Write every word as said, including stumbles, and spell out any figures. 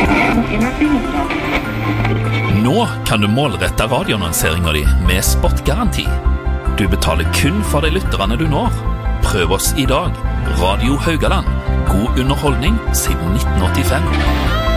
Nå kan du målrette radioannonseringen din med spotgaranti. Du betaler kun for de lytterne du når. Prøv oss i dag. Radio Haugaland. God underholdning siden nitten åttifem.